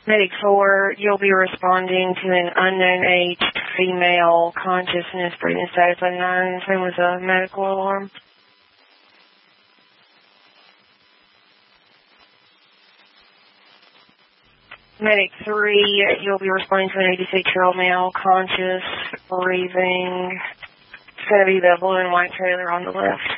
Medic 4, you'll be responding to an unknown aged female consciousness, breathing status unknown. Same with a medical alarm. Medic 3, you'll be responding to an 86-year-old male, conscious, breathing. It's going to be the blue and white trailer on the left.